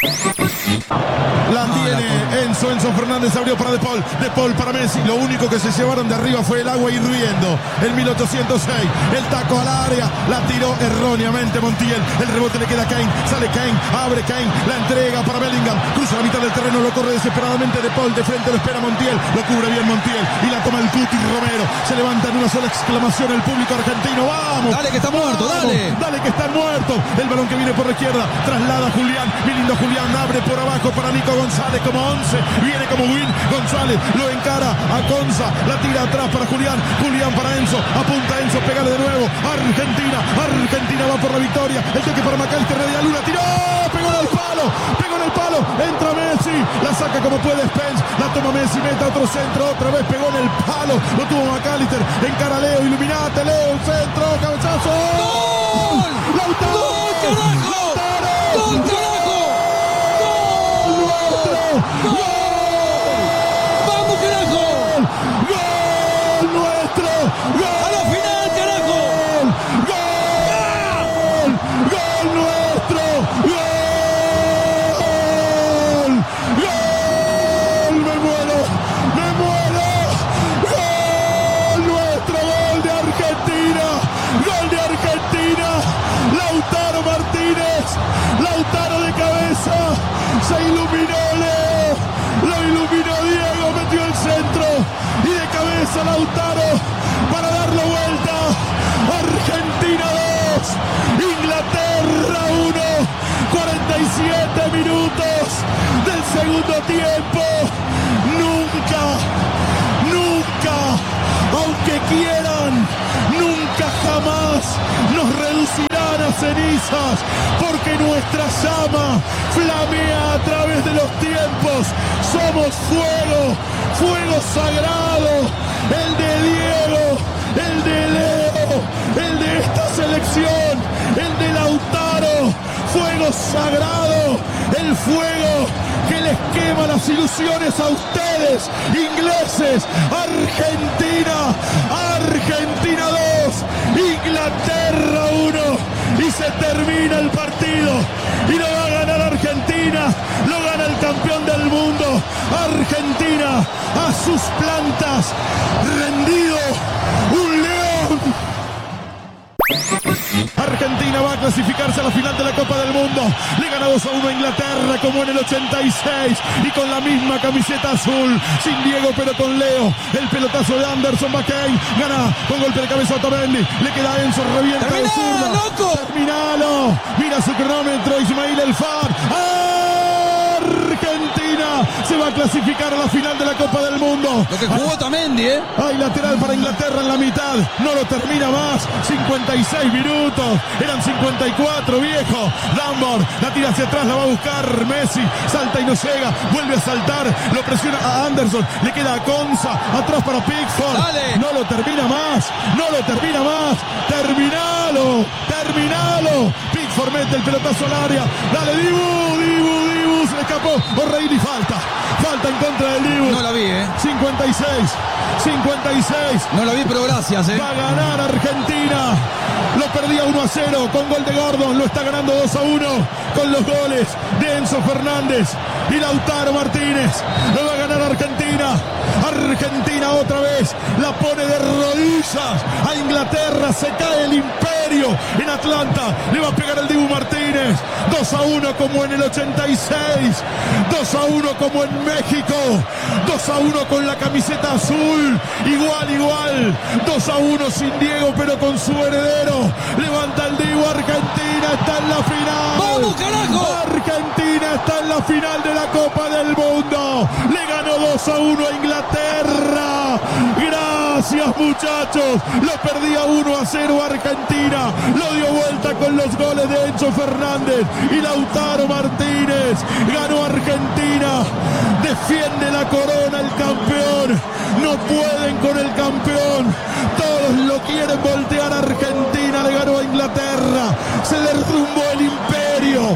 La tiene Enzo Fernández, abrió para De Paul para Messi. Lo único que se llevaron de arriba fue el agua hirviendo. El 1806, el taco al área, la tiró erróneamente Montiel. El rebote le queda a Kane, sale Kane, abre Kane, la entrega para Bellingham, cruza la mitad del terreno, lo corre desesperadamente De Paul, de frente lo espera Montiel, lo cubre bien Montiel y la toma el Cuti Romero. Se levanta en una sola exclamación el público argentino. ¡Vamos! Dale que está muerto, dale. Dale que está muerto. El balón que viene por la izquierda, traslada a Julián, mi lindo Julián, abre por abajo para Nico González como 11, viene como Win, González lo encara a Conza, la tira atrás para Julián para Enzo, apunta Enzo, pégale de nuevo, Argentina va por la victoria, el toque para McAllister, de la Luna, tiró, pegó en el palo, entra Messi, la saca como puede Spence, la toma Messi, mete otro centro, otra vez pegó en el palo, lo tuvo McAllister, encara Leo, iluminate Leo, centro, cabezazo, ¡gol! ¡Lautaro! ¡Gol, carajo! ¡Gol, carajo! ¡Gol! ¡Vamos, carajo! ¡Gol nuestro! ¡Gol! ¡A la final, carajo! ¡Gol! ¡Gol nuestro! ¡Gol! ¡Gol! ¡Me muero! ¡Gol nuestro! ¡Gol de Argentina! ¡Gol de Argentina! Lautaro Martínez, Lautaro de cabeza, se iluminó Leo, lo iluminó Diego, metió el centro y de cabeza Lautaro para darlo vuelta. Argentina 2, Inglaterra 1, 47 minutos del segundo tiempo. Nunca, aunque quieran, nunca jamás nos reducirán a cenizas, porque nuestra llama flamea a través de los tiempos. Somos fuego sagrado, el de Diego, el de Leo, el de esta selección, el de Lautaro, fuego sagrado, el fuego que les quema las ilusiones a ustedes, ingleses. Argentina 2, Inglaterra 1, y se termina el partido, y lo va a ganar Argentina, lo gana el campeón del mundo. Argentina a sus plantas, rendido, un león. Argentina va a clasificarse a la final de la Copa del Mundo. Le gana 2-1 a Inglaterra como en el 86 y con la misma camiseta azul, sin Diego pero con Leo. El pelotazo de Anderson McCain, gana con golpe de cabeza a Otamendi. Le queda a Enzo, revienta de zurda. ¡Loco! Terminalo. Mira su cronómetro, Ismail El Far. Argentina se va a clasificar a la final de la Copa del Mundo. Lo que jugó Otamendi, Hay lateral para Inglaterra en la mitad. No lo termina más. 56 minutos. Eran 54, viejo. Dunbar la tira hacia atrás, la va a buscar Messi. Salta y no llega. Vuelve a saltar. Lo presiona a Anderson. Le queda a Conza. Atrás para Pickford. Dale. No lo termina más. Terminalo. Pickford mete el pelotazo al área. Dale, Dibu. Se le escapó. O'Reilly falta en contra del Dibu. No la vi, 56. No la vi, pero gracias, Va a ganar Argentina. Lo perdía 1-0 con gol de Gordon. Lo está ganando 2-1 con los goles de Enzo Fernández y Lautaro Martínez. Lo va a ganar Argentina. Argentina otra vez la pone de rodillas a Inglaterra. Se cae el imperio en Atlanta. Le va a pegar el Dibu Martínez. 2-1 como en el 86. 2-1 como en México. 2-1 con la camiseta azul. Igual. 2-1 sin Diego pero con su heredero. Levanta el Dibu. Argentina está en la final. ¡Vamos, carajo! Argentina está en la final de la Copa del Mundo. Le ganó 2-1 a Inglaterra. Gracias, muchachos. Lo perdía 1-0 Argentina. Lo dio vuelta con los goles de Enzo Fernández y Lautaro Martínez. Ganó Argentina. Defiende la corona el campeón. No pueden con el campeón. Todos lo quieren voltear. Argentina le ganó a Inglaterra. Se derrumbó el imperio.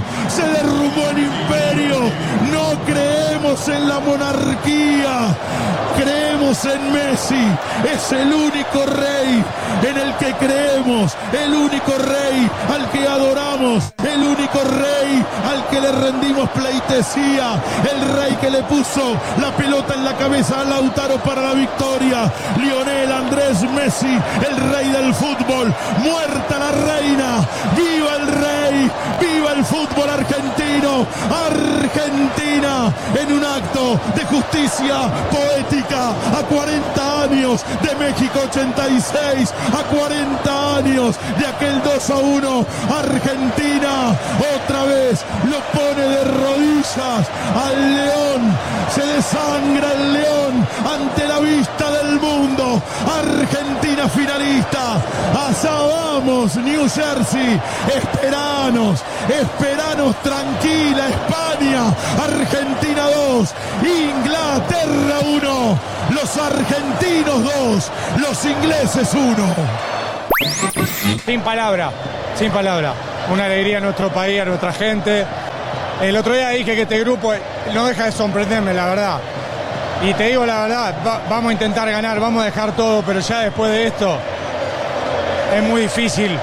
No creemos en la monarquía. Creemos en Messi. Es el único rey en el que creemos. El único rey al que adoramos. El único rey al que que le rendimos pleitesía, el rey que le puso la pelota en la cabeza a Lautaro para la victoria, Lionel Andrés Messi, el rey del fútbol. Muerta la reina, viva el rey, viva el fútbol argentino. Argentina en un acto de justicia poética a 40 años de México 86, a 40 años de aquel 2-1. Argentina otra vez lo pone de rodillas al león, se desangra el león ante la vista del mundo. Argentina finalista, allá vamos New Jersey, esperanos tranquila España. Argentina 2, Inglaterra 1, los argentinos 2, los ingleses 1. Sin palabra. Una alegría a nuestro país, a nuestra gente. El otro día dije que este grupo no deja de sorprenderme, la verdad. Y te digo la verdad, vamos a intentar ganar, vamos a dejar todo, pero ya después de esto es muy difícil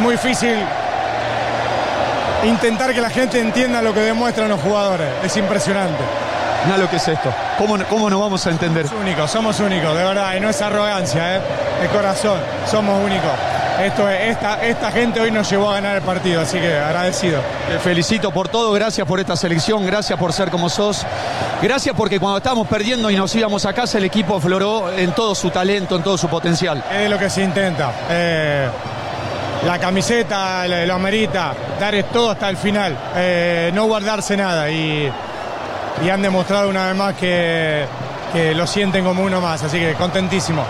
intentar que la gente entienda lo que demuestran los jugadores. Es impresionante. Mira lo que es esto. ¿Cómo no vamos a entender? Somos únicos, de verdad, y no es arrogancia, de corazón, somos únicos. Esta gente hoy nos llevó a ganar el partido, así que agradecido. Te felicito por todo, gracias por esta selección, gracias por ser como sos. Gracias porque cuando estábamos perdiendo y nos íbamos a casa, el equipo afloró en todo su talento, en todo su potencial. Es lo que se intenta. La camiseta lo amerita, dar todo hasta el final, no guardarse nada. Y han demostrado una vez más que lo sienten como uno más, así que contentísimo.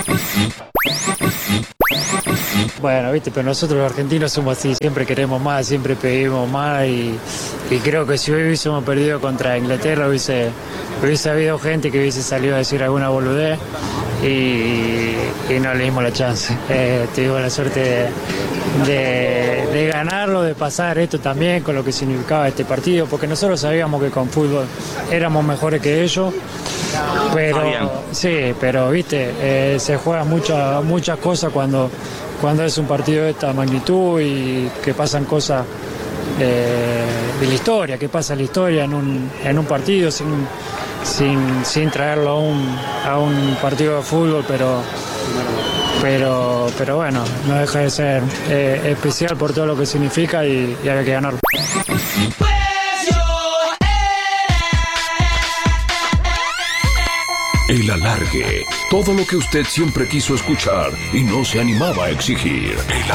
Bueno, viste, pero nosotros los argentinos somos así, siempre queremos más, siempre pedimos más y creo que si hoy hubiésemos perdido contra Inglaterra hubiese habido gente que hubiese salido a decir alguna boludez y no le dimos la chance. Tuvimos la suerte de ganarlo, de pasar esto también con lo que significaba este partido, porque nosotros sabíamos que con fútbol éramos mejores que ellos, pero sí, pero viste, se juegan muchas cosas cuando es un partido de esta magnitud y que pasan cosas de la historia, que pasa la historia en un partido sin traerlo a un partido de fútbol, pero bueno, no deja de ser especial por todo lo que significa y había que ganarlo. El alargue. Todo lo que usted siempre quiso escuchar y no se animaba a exigir. El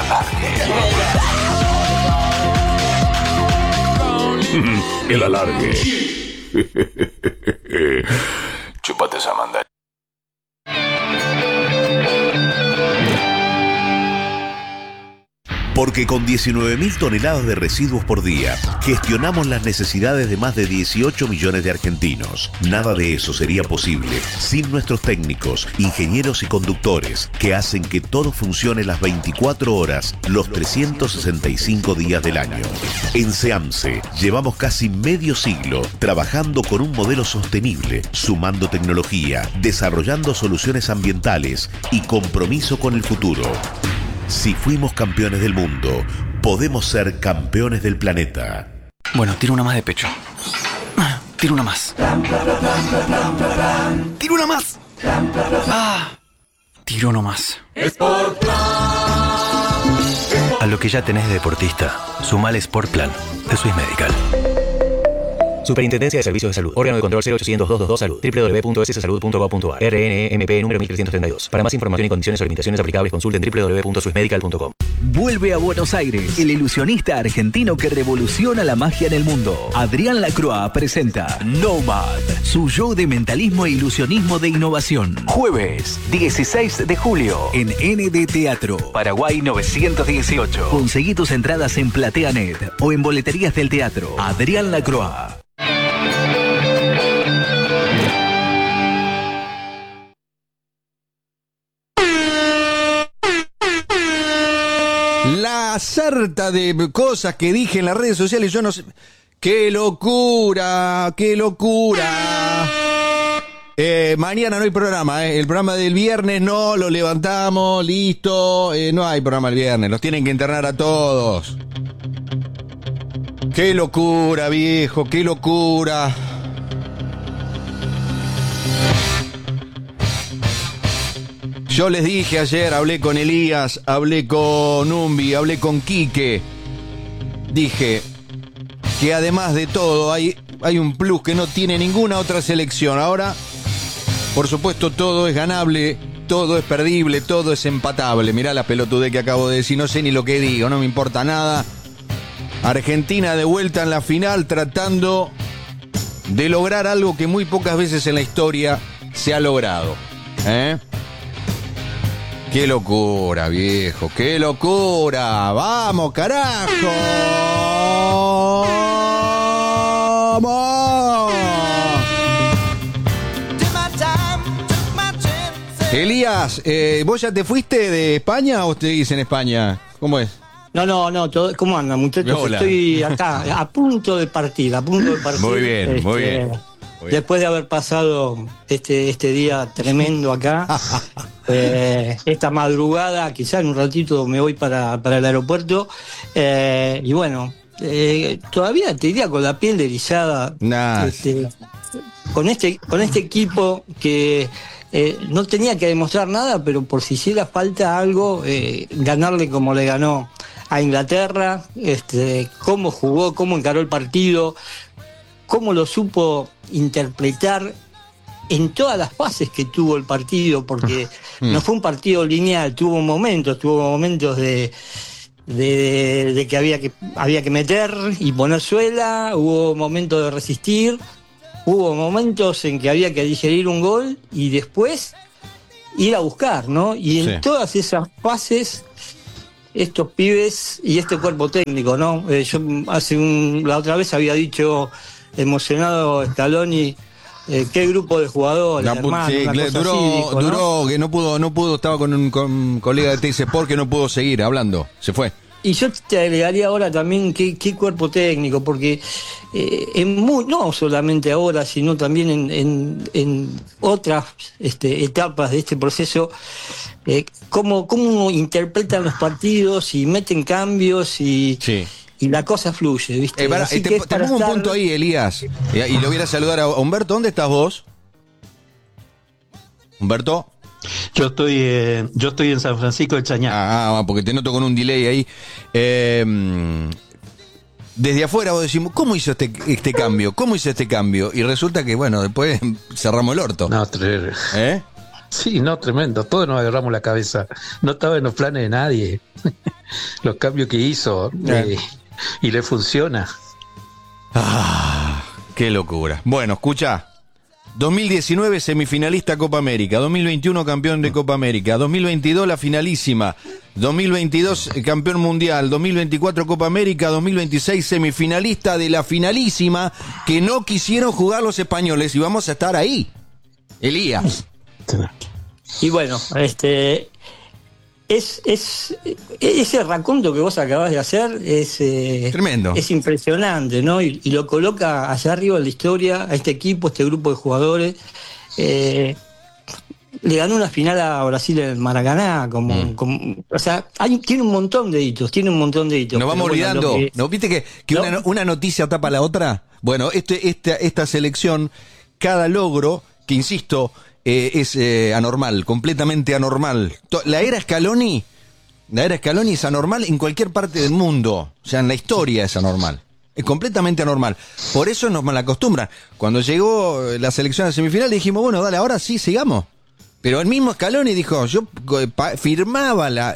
alargue. El alargue. Chúpate esa mandarina. Porque con 19.000 toneladas de residuos por día, gestionamos las necesidades de más de 18 millones de argentinos. Nada de eso sería posible sin nuestros técnicos, ingenieros y conductores, que hacen que todo funcione las 24 horas, los 365 días del año. En SEAMSE llevamos casi medio siglo trabajando con un modelo sostenible, sumando tecnología, desarrollando soluciones ambientales y compromiso con el futuro. Si fuimos campeones del mundo, podemos ser campeones del planeta. Bueno, tiro una más de pecho. Tiro una más. Tiro una más. Tiro uno más. A lo que ya tenés de deportista, sumale Sport Plan de Swiss Medical. Superintendencia de Servicios de Salud. Órgano de control 0800-222 Salud. www.sssalud.gov.ar. RNMP número 1332. Para más información y condiciones o limitaciones aplicables, consulten www.swissmedical.com. Vuelve a Buenos Aires, el ilusionista argentino que revoluciona la magia en el mundo. Adrián Lacroix presenta Nomad, su show de mentalismo e ilusionismo de innovación. Jueves, 16 de julio, en ND Teatro, Paraguay 918. Conseguí tus entradas en PlateaNet o en boleterías del teatro. Adrián Lacroix. La sarta de cosas que dije en las redes sociales, yo no sé. ¡Qué locura! ¡Qué locura! Mañana no hay programa, El programa del viernes no, lo levantamos, listo. No hay programa el viernes, los tienen que internar a todos. Qué locura, viejo, qué locura. Yo les dije ayer, hablé con Elías, hablé con Umbi, hablé con Quique. Dije que además de todo hay un plus que no tiene ninguna otra selección. Ahora, por supuesto, todo es ganable, todo es perdible, todo es empatable. Mirá la pelotudez que acabo de decir, no sé ni lo que digo, no me importa nada. Argentina de vuelta en la final tratando de lograr algo que muy pocas veces en la historia se ha logrado. ¡Qué locura, viejo! ¡Qué locura! ¡Vamos, carajo! ¡Vamos! Elías, ¿vos ya te fuiste de España o seguís en España? ¿Cómo es? No, ¿cómo andan, muchachos? Hola. Estoy acá, a punto de partir. Muy bien, muy bien. Después de haber pasado este día tremendo acá, esta madrugada, quizá en un ratito me voy para el aeropuerto, y bueno, todavía te diría con la piel erizada, con este equipo que no tenía que demostrar nada, pero por si hiciera falta algo, ganarle como le ganó a Inglaterra, cómo jugó, cómo encaró el partido, cómo lo supo interpretar en todas las fases que tuvo el partido, porque no fue un partido lineal, tuvo momentos de que había que meter y poner suela, hubo momentos de resistir, hubo momentos en que había que digerir un gol y después ir a buscar, ¿no? Y en todas esas fases, estos pibes y este cuerpo técnico, ¿no? Yo la otra vez había dicho emocionado Scaloni, qué grupo de jugadores, hermano, duró, que no pudo, estaba con un colega de TC porque no pudo seguir hablando, se fue. Y yo te agregaría ahora también qué cuerpo técnico, porque no solamente ahora, sino también en otras etapas de este proceso, cómo interpretan los partidos y meten cambios y la cosa fluye, ¿viste? Te pongo un punto ahí, Elías, y lo voy a saludar a Humberto. ¿Dónde estás vos? Humberto. Yo estoy en San Francisco de Chañar. Porque te noto con un delay ahí. Desde afuera vos decimos, ¿cómo hizo este cambio? ¿Cómo hizo este cambio? Y resulta que, bueno, después cerramos el orto. No, Sí, no, tremendo. Todos nos agarramos la cabeza. No estaba en los planes de nadie. Los cambios que hizo y le funciona. Qué locura. Bueno, escucha. 2019 semifinalista Copa América, 2021 campeón de Copa América, 2022 la finalísima, 2022 campeón mundial, 2024 Copa América, 2026 semifinalista de la finalísima que no quisieron jugar los españoles y vamos a estar ahí. Elías. Y bueno, ese raconto que vos acabás de hacer es tremendo, es impresionante, ¿no? Y lo coloca allá arriba en la historia a este equipo, este grupo de jugadores. Le ganó una final a Brasil en el Maracaná, o sea, tiene un montón de hitos, Nos vamos olvidando, ¿no? ¿Viste que una noticia tapa la otra? Bueno, esta selección, cada logro, que insisto, es anormal, completamente anormal. La era Scaloni es anormal en cualquier parte del mundo. O sea, en la historia es anormal. Es completamente anormal. Por eso nos malacostumbran. Cuando llegó la selección a semifinal dijimos, bueno, dale, ahora sí, sigamos. Pero el mismo Scaloni dijo, yo firmaba la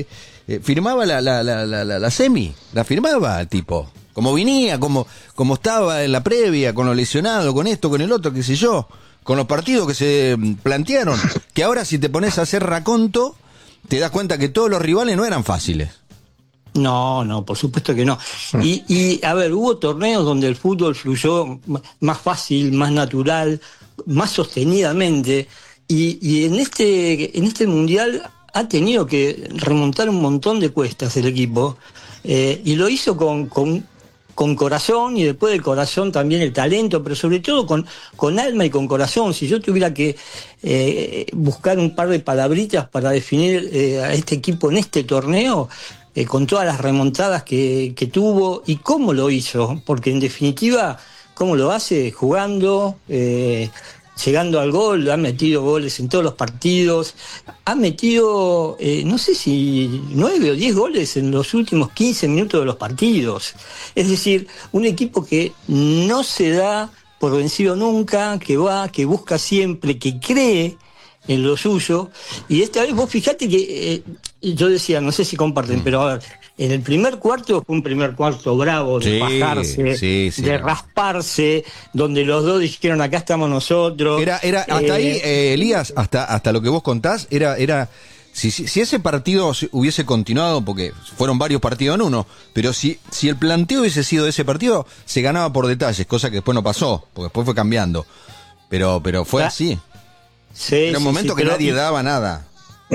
semi, la firmaba el tipo. Como venía, como estaba en la previa, con lo lesionado, con esto, con el otro, qué sé yo. Con los partidos que se plantearon, que ahora si te pones a hacer raconto, te das cuenta que todos los rivales no eran fáciles. No, por supuesto que no. Y a ver, hubo torneos donde el fútbol fluyó más fácil, más natural, más sostenidamente, y en este mundial ha tenido que remontar un montón de cuestas el equipo, y lo hizo con corazón, y después del corazón también el talento, pero sobre todo con alma y con corazón. Si yo tuviera que buscar un par de palabritas para definir a este equipo en este torneo, con todas las remontadas que tuvo y cómo lo hizo, porque en definitiva, cómo lo hace, jugando, llegando al gol, ha metido goles en todos los partidos, ha metido, no sé si 9 o 10 goles en los últimos 15 minutos de los partidos. Es decir, un equipo que no se da por vencido nunca, que va, que busca siempre, que cree en lo suyo. Y esta vez vos fijate que yo decía, no sé si comparten, pero a ver, en el primer cuarto fue un primer cuarto bravo, de bajarse, de rasparse, donde los dos dijeron acá estamos nosotros. Era hasta ahí, Elías, hasta lo que vos contás, era si ese partido hubiese continuado, porque fueron varios partidos en uno, pero si el planteo hubiese sido de ese partido, se ganaba por detalles, cosa que después no pasó, porque después fue cambiando. Pero fue así. Sí, era un momento que nadie daba nada.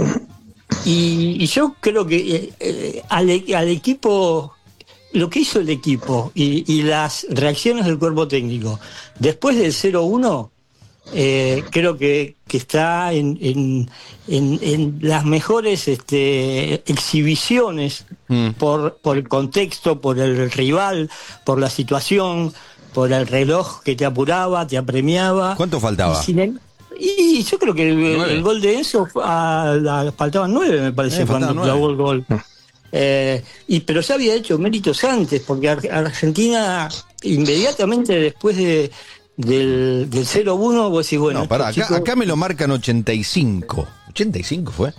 Y yo creo que al equipo, lo que hizo el equipo y las reacciones del cuerpo técnico después del 0-1, creo que está en las mejores exhibiciones por el contexto, por el rival, por la situación, por el reloj que te apuraba, te apremiaba. ¿Cuánto faltaba? Y yo creo que el gol de Enzo faltaban 9, me parece, cuando clavó el gol. Pero ya había hecho méritos antes, porque Argentina, inmediatamente después del 0-1, vos decís, bueno... No, pará, acá me lo marcan 85. ¿85 fue?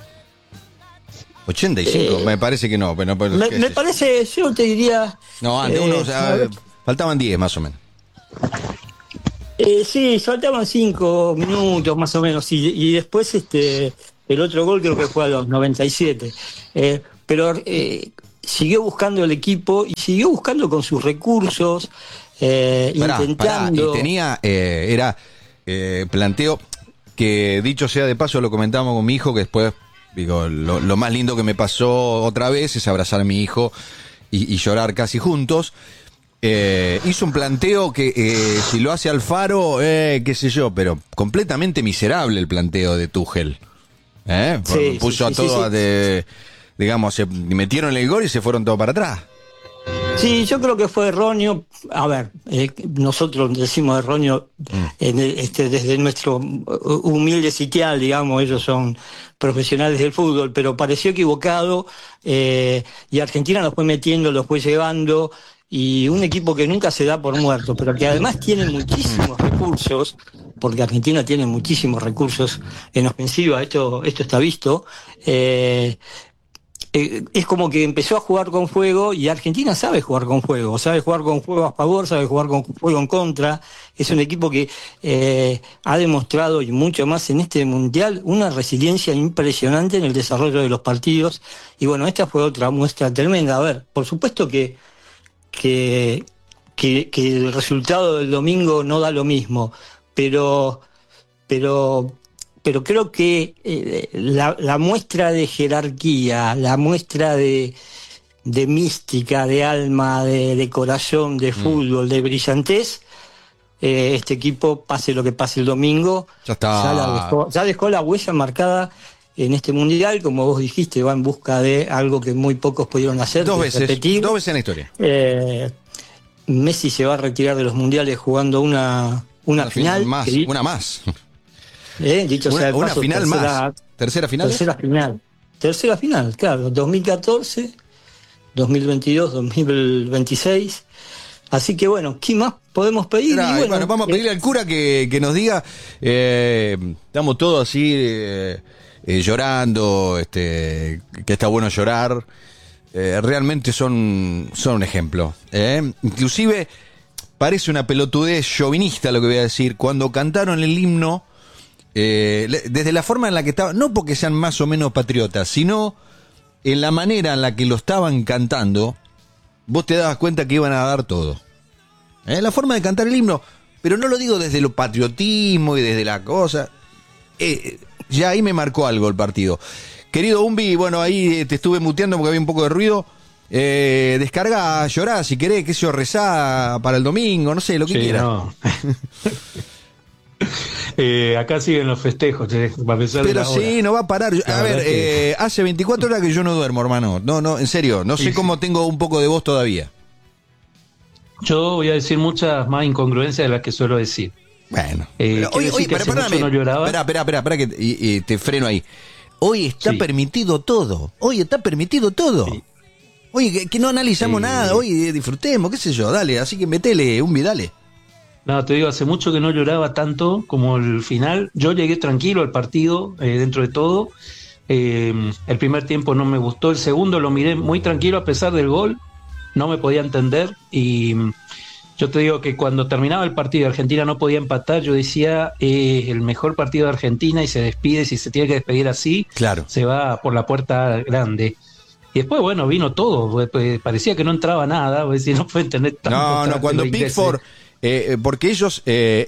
85, me parece que no. Pero me parece, yo te diría... No, antes faltaban 10 más o menos. Sí, faltaban 5 minutos más o menos, y después el otro gol creo que fue a los 97. Pero siguió buscando el equipo y siguió buscando con sus recursos, intentando... Y tenía, planteo que, dicho sea de paso, lo comentábamos con mi hijo, que después, digo, lo más lindo que me pasó otra vez es abrazar a mi hijo y llorar casi juntos. Hizo un planteo que si lo hace Alfaro, qué sé yo, pero completamente miserable el planteo de Tuchel. Puso a todos, digamos, se metieron el gol y se fueron todos para atrás. Sí, yo creo que fue erróneo. A ver, nosotros decimos erróneo desde nuestro humilde sitial, digamos, ellos son profesionales del fútbol, pero pareció equivocado, y Argentina lo fue metiendo, lo fue llevando. Y un equipo que nunca se da por muerto, pero que además tiene muchísimos recursos, porque Argentina tiene muchísimos recursos en ofensiva, esto está visto. Es como que empezó a jugar con fuego, y Argentina sabe jugar con fuego a favor, sabe jugar con fuego en contra. Es un equipo que ha demostrado, y mucho más en este Mundial, una resiliencia impresionante en el desarrollo de los partidos. Y bueno, esta fue otra muestra tremenda. A ver, por supuesto que el resultado del domingo no da lo mismo, pero creo que la muestra de jerarquía, la muestra de mística, de alma, de corazón, de fútbol, de brillantez, este equipo, pase lo que pase el domingo, ya dejó la huella marcada en este Mundial. Como vos dijiste, va en busca de algo que muy pocos pudieron hacer. Dos veces en la historia. Messi se va a retirar de los Mundiales jugando una final. Una más. Dicho sea de paso, final más. ¿Tercera final? Tercera final, claro. 2014, 2022, 2026. Así que bueno, ¿qué más podemos pedir? Bueno, vamos a pedirle al cura que nos diga. Estamos todos así... llorando, que está bueno llorar, realmente son un ejemplo. Inclusive parece una pelotudez chauvinista lo que voy a decir, cuando cantaron el himno, desde la forma en la que estaba, no porque sean más o menos patriotas, sino en la manera en la que lo estaban cantando, vos te dabas cuenta que iban a dar todo. La forma de cantar el himno, pero no lo digo desde lo patriotismo y desde la cosa... ya ahí me marcó algo el partido. Querido Umbi, bueno, ahí te estuve muteando porque había un poco de ruido. Descarga, llorá si querés, qué sé yo, rezá para el domingo, no sé, lo que quieras. Acá siguen los festejos, a pesar de Pero la hora. sí, no va a parar. La A verdad ver, que- hace 24 horas que yo no duermo, hermano. No, en serio. No sé cómo tengo un poco de voz todavía. Yo voy a decir muchas más incongruencias de las que suelo decir. Bueno. Quiero decir que hace mucho no lloraba. Espera, que y te freno ahí. Hoy está permitido todo. Hoy está permitido todo. Sí. Oye, que no analizamos nada. Hoy disfrutemos, qué sé yo. Dale, así que metele, dale. No, te digo, hace mucho que no lloraba tanto como el final. Yo llegué tranquilo al partido, dentro de todo. El primer tiempo no me gustó, el segundo lo miré muy tranquilo a pesar del gol. No me podía entender y yo te digo que cuando terminaba el partido y Argentina no podía empatar, yo decía, el mejor partido de Argentina y se despide, si se tiene que despedir así, claro, se va por la puerta grande. Y después, bueno, vino todo, pues, parecía que no entraba nada, pues, si no puede entender tanto. No, cuando Pickford, porque ellos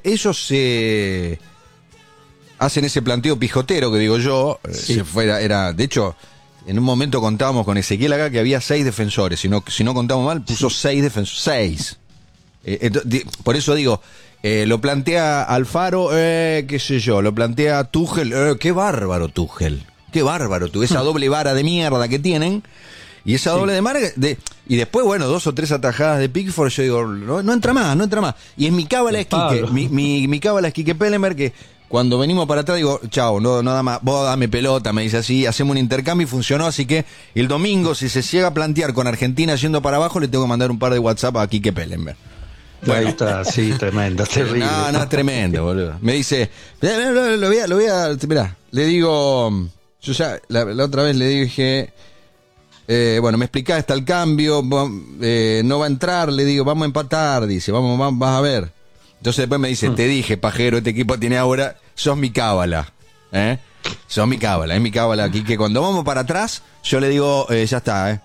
hacen ese planteo pijotero que digo yo, de hecho, en un momento contábamos con Ezequiel acá que había 6 defensores, si no contamos mal, puso 6 defensores, 6. Por eso digo, lo plantea Alfaro, qué sé yo, lo plantea Tuchel, qué bárbaro Tuchel, esa doble vara de mierda que tienen. Y esa doble de marca, y después, bueno, 2 o 3 atajadas de Pickford, yo digo, no entra más. Y es mi cábala es Quique, mi cábala es Quique Pellemer, que cuando venimos para atrás digo, chao, no nada más, vos dame pelota, me dice así, hacemos un intercambio y funcionó, así que el domingo, si se llega a plantear con Argentina yendo para abajo, le tengo que mandar un par de WhatsApp a Quique Pellemer. Bueno, ahí está, sí, tremendo, terrible. No, tremendo, boludo. Me dice, lo voy a, mirá, le digo, yo ya, la otra vez le dije, bueno, me explicás, está el cambio, no va a entrar, le digo, vamos a empatar, dice, vas a ver. Entonces después me dice, te dije, pajero, este equipo tiene ahora, sos mi cábala, sos mi cábala, es mi cábala aquí, que cuando vamos para atrás, yo le digo, ya está.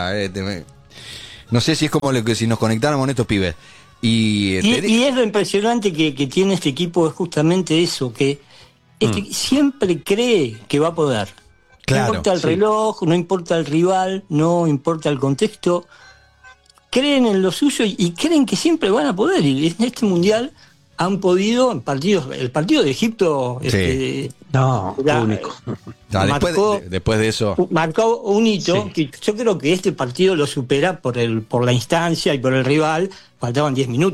No sé si es como lo que si nos conectáramos con estos pibes. Y es lo impresionante que tiene este equipo, es justamente eso, que siempre cree que va a poder. Claro, no importa el reloj, no importa el rival, no importa el contexto, creen en lo suyo y creen que siempre van a poder. Y en este mundial han podido en partidos, el partido de Egipto único. Después de eso marcó un hito que yo creo que este partido lo supera por la instancia y por el rival. Faltaban 10 minutos.